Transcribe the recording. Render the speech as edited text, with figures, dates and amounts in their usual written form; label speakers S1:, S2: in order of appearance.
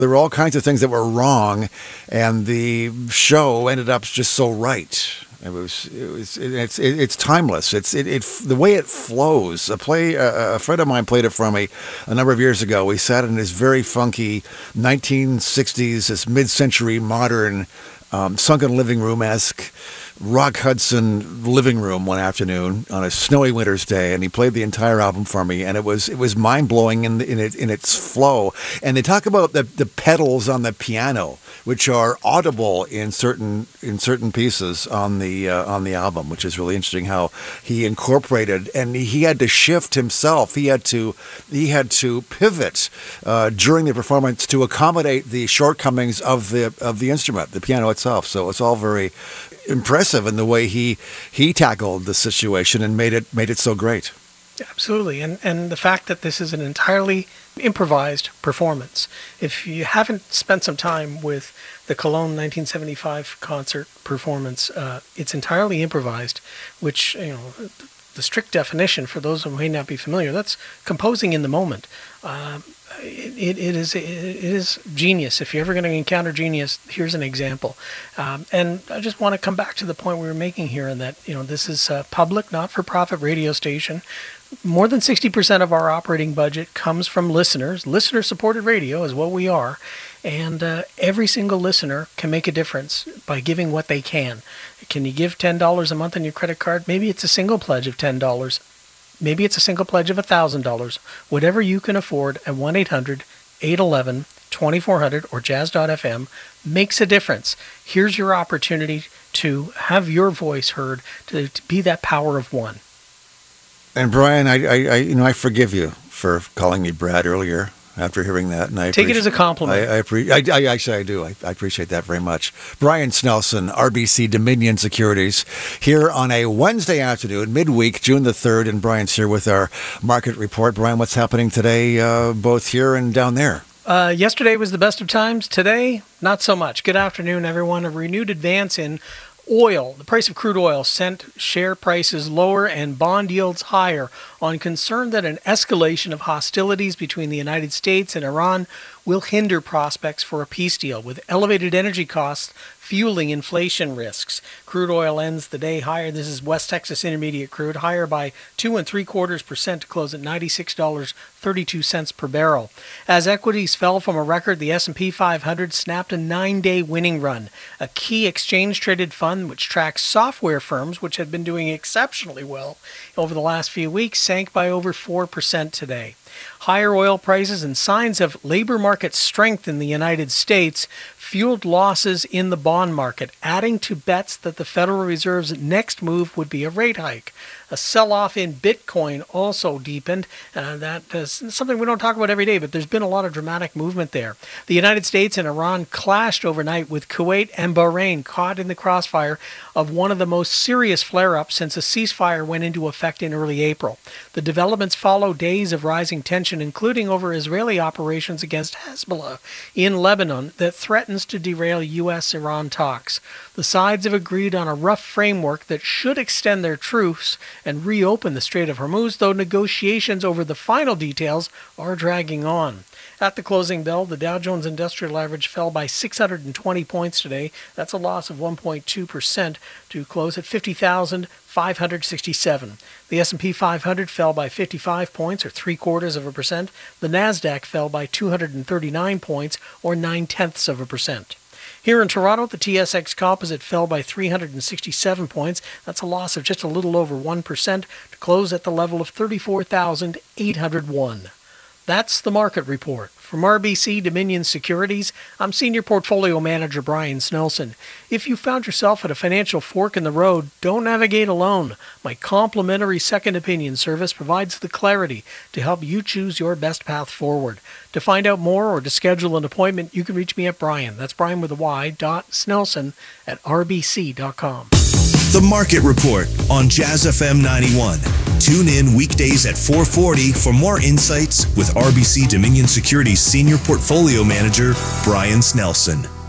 S1: There were all kinds of things that were wrong, and the show ended up just so right. It's timeless. It's the way it flows. A friend of mine played it for me a number of years ago. We sat in this very funky 1960s, this mid-century modern sunken living room-esque Rock Hudson living room one afternoon on a snowy winter's day, and he played the entire album for me, and it was mind-blowing in its flow. And they talk about the pedals on the piano, which are audible in certain pieces on the album, which is really interesting how he incorporated, and he had to shift himself. He had to pivot during the performance to accommodate the shortcomings of the instrument, the piano itself. So it's all very impressive in the way he tackled the situation and made it so great.
S2: Absolutely, and the fact that this is an entirely improvised performance. If you haven't spent some time with the Cologne 1975 concert performance, it's entirely improvised, which, the strict definition for those who may not be familiar, that's composing in the moment. It is genius. If you're ever going to encounter genius, here's an example. And I just want to come back to the point we were making here, in that this is a public, not-for-profit radio station. More than 60% of our operating budget comes from listeners. Listener-supported radio is what we are. And every single listener can make a difference by giving what they can. Can you give $10 a month on your credit card? Maybe it's a single pledge of $10. Maybe it's a single pledge of $1,000. Whatever you can afford at 1-800-811-2400 or jazz.fm makes a difference. Here's your opportunity to have your voice heard, to be that power of one.
S1: And Brian, I forgive you for calling me Brad earlier after hearing that, and I
S2: take it as a compliment.
S1: I do. I appreciate that very much. Brian Snelson, RBC Dominion Securities, here on a Wednesday afternoon, midweek, June the 3rd, and Brian's here with our market report. Brian, what's happening today, both here and down there?
S2: Yesterday was the best of times. Today, not so much. Good afternoon, everyone. A renewed advance in oil. The price of crude oil sent share prices lower and bond yields higher on concern that an escalation of hostilities between the United States and Iran will hinder prospects for a peace deal, with elevated energy costs fueling inflation risks. Crude oil ends the day higher. This is West Texas Intermediate crude, higher by 2.75% to close at $96.32 per barrel. As equities fell from a record, the S&P 500 snapped a 9-day winning run. A key exchange-traded fund, which tracks software firms, which had been doing exceptionally well over the last few weeks, sank by over 4% today. Higher oil prices and signs of labor market strength in the United States fueled losses in the bond market, adding to bets that the Federal Reserve's next move would be a rate hike. A sell-off in Bitcoin also deepened. That is something we don't talk about every day, but there's been a lot of dramatic movement there. The United States and Iran clashed overnight, with Kuwait and Bahrain caught in the crossfire of one of the most serious flare-ups since a ceasefire went into effect in early April. The developments follow days of rising tension, including over Israeli operations against Hezbollah in Lebanon, that threatens to derail U.S.-Iran talks. The sides have agreed on a rough framework that should extend their truce and reopen the Strait of Hormuz, though negotiations over the final details are dragging on. At the closing bell, the Dow Jones Industrial Average fell by 620 points today. That's a loss of 1.2% to close at 50,567. The S&P 500 fell by 55 points, or 0.75%. The Nasdaq fell by 239 points, or 0.9%. Here in Toronto, the TSX Composite fell by 367 points. That's a loss of just a little over 1% to close at the level of 34,801. That's the market report. From RBC Dominion Securities, I'm Senior Portfolio Manager Brian Snelson. If you found yourself at a financial fork in the road, don't navigate alone. My complimentary second opinion service provides the clarity to help you choose your best path forward. To find out more or to schedule an appointment, you can reach me at Brian. That's Brian with a Y, Snelson at rbc.com.
S3: The Market Report on Jazz FM 91. Tune in weekdays at 4:40 for more insights with RBC Dominion Securities Senior Portfolio Manager Brian Snelson.